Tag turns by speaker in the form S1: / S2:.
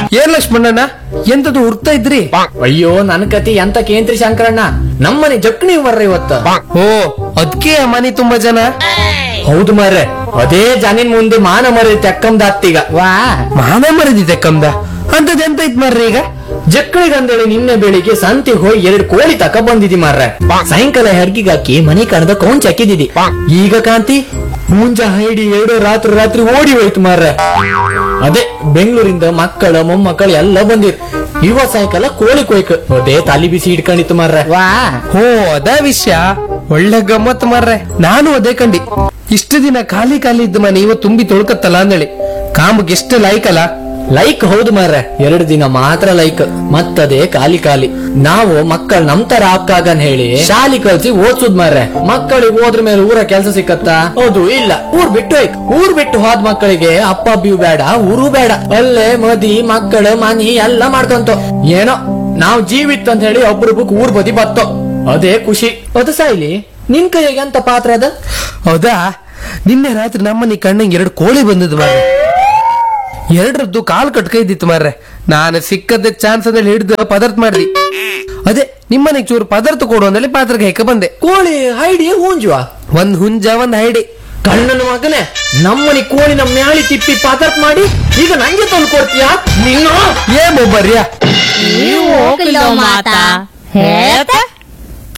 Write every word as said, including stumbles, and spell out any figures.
S1: ಏನ್ ಲಕ್ಷ್ಮಣ್ಣಣ್ಣ ಎಂತದು ಹುಡ್ತಾ ಇದ್ರಿ?
S2: ಅಯ್ಯೋ ನನ್ ಕತಿ ಎಂತ ಕೇಂದ್ರಿ ಶಂಕರಣ್ಣ, ನಮ್ಮನೆ ಜಕ್ಣಿ ಬರ್ರ ಇವತ್ತ.
S1: ಓ ಅದ್ಕೆ ಆ ಮನೆ ತುಂಬಾ ಜನ.
S2: ಹೌದು ಮಾರ್ರೆ, ಅದೇ ಜನಿನ್ ಮುಂದೆ ಮಾನ ಮರಿ ತೆಕ್ಕಂದಾತ್ತೀಗ. ವಾ
S1: ಮಾನ ಮರದಿದೆ ಕಮ್ದ ಅಂತದ್ ಎಂತ ಇತ್ ಮಾರ್ರಿ ಈಗ?
S2: ಜಕ್ಕಳಿಗಂದೇಳಿ ನಿನ್ನೆ ಬೆಳಿಗ್ಗೆ ಸಂತಿಗೆ ಹೋಗಿ ಎರಡು ಕೋಳಿ ತಕ ಬಂದಿದಿ ಮಾರ್ರೆ. ಸಾಯಂಕಾಲ ಹರ್ಗಿಗಾಕಿ ಮನೆ ಕಣದ ಕೌಂಚ್ ಹಾಕಿದಿದಿ. ಈಗ ಕಾಂತಿ ಮುಂಜ ಹೈಡಿ ಎರಡು ರಾತ್ರಿ ರಾತ್ರಿ ಓಡಿ ಹೋಯ್ತು ಮಾರ್ರೆ. ಅದೇ ಬೆಂಗಳೂರಿಂದ ಮಕ್ಕಳ ಮೊಮ್ಮಕ್ಕಳು ಎಲ್ಲ ಬಂದಿರ್. ಇವ ಸಾಯಂಕಾಲ ಕೋಳಿ ಕೊಯ್ಕ ಅದೇ ತಲಿ ಬಿಸಿ ಇಟ್ಕೊಂಡಿತ್ತು ಮಾರ್ರೆ. ವಾ
S1: ಓ ಅದ ವಿಷಯ, ಒಳ್ಳೆ ಗಮ್ಮತ್ ಮಾರ್ರೆ. ನಾನು ಅದೇ ಕಂಡಿ, ಇಷ್ಟು ದಿನ ಖಾಲಿ ಖಾಲಿ ಇದ್ದ ಮನೆ ಇವ ತುಂಬಿ ತೊಳ್ಕತ್ತಲ್ಲ ಅಂದೇಳಿ. ಕಾಮಕ್ಕೆ ಎಷ್ಟು ಲೈಕ್ ಅಲ್ಲ.
S2: ಲೈಕ್ ಹೌದು ಮಾರ್ರೆ, ಎರಡು ದಿನ ಮಾತ್ರ ಲೈಕ್, ಮತ್ತದೇ ಖಾಲಿ ಖಾಲಿ. ನಾವು ಮಕ್ಕಳು ನಮ್ ತರ ಆಗ್ತಾಗನ್ ಹೇಳಿ ಶಾಲಿ ಕಲ್ಸಿ ಓದ್ಸುದ್ ಮಾರ್ರೆ. ಮಕ್ಕಳಿಗೆ ಹೋದ್ರ ಮೇಲೆ ಊರ ಕೆಲ್ಸ ಸಿಕ್ಕತ್ತಾ? ಹೌದು ಇಲ್ಲ. ಊರ್ ಬಿಟ್ಟು ಹೋಯ್ತು. ಊರ್ ಬಿಟ್ಟು ಹೋದ್ ಮಕ್ಕಳಿಗೆ ಅಪ್ಪ ಅಬ್ಬಿಯು ಬೇಡ, ಊರು ಬೇಡ, ಅಲ್ಲೇ ಮದಿ ಮಕ್ಕಳು ಮನಿ ಎಲ್ಲ ಮಾಡ್ಕೊಂತ ಏನೋ ನಾವ್ ಜೀವಿತ್ ಅಂತ ಹೇಳಿ ಒಬ್ರೊಬ್ಬಕ್ ಊರ್ ಬದಿ ಬತ್ತೋ, ಅದೇ ಖುಷಿ. ಅದು ಸಾಯ್ಲಿ, ನಿನ್ ಕೈಗೆ ಅಂತ ಪಾತ್ರ ಅದ.
S1: ಹೌದಾ, ನಿನ್ನೆ ರಾತ್ರಿ ನಮ್ಮನೆ ಕಣ್ಣಂಗೆ ಎರಡು ಕೋಳಿ ಬಂದದ್ದು ಮಾರ್ರೆ. ಎರಡರದ್ದು ಕಾಲ್ ಕಟ್ಕೈದಿತ್ತು ಮಾರ್ರೆ. ನಾನು ಸಿಕ್ಕದ ಚಾನ್ಸ್ ಅಂದ್ರೆ ಹಿಡಿದು ಪದಾರ್ಥ ಮಾಡ್ದಿ. ಅದೇ ನಿಮ್ಮನೆಗೆ ಚೂರು ಪದಾರ್ಥ ಕೊಡು ಅಂದಲ್ಲಿ ಪಾತ್ರಕ್ಕೆ ಹೇಕ ಬಂದೆ.
S2: ಕೋಳಿ ಹೈಡಿ ಹೂಂಜುವ
S1: ಒಂದ್ ಹುಂಜ ಒಂದ್ ಹೈಡಿ.
S2: ಕಣ್ಣನ ಮಗನೇ, ನಮ್ಮನಿ ಕೋಳಿನ ಮ್ಯಾಳಿ ತಿಪ್ಪಿ ಪದಾರ್ಥ ಮಾಡಿ ಈಗ ನಂಗೆ ತಂದು ಕೊಡ್ತೀಯಾ ನೀನು?
S1: ಏ ಮೊಬ್ಬರ್ಯಾ,
S3: ನೀವು ಹೋಗಿಲ್ಲ ಮಾತಾ ಹೇಳ್ತಾ